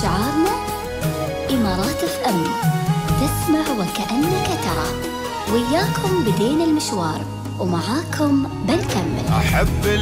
شعارنا إمارات اف ام، تسمع وكأنك ترى. وياكم بدينا المشوار ومعاكم بنكمل. أحب